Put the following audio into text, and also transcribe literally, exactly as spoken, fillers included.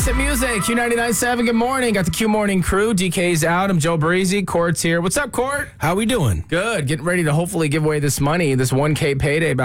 hit music. Q ninety-nine point seven, good morning. Got the Q Morning crew. D K's out. I'm Joe Breezy. Court's here. What's up, Court? How we doing? Good. Getting ready to hopefully give away this money, this one K payday.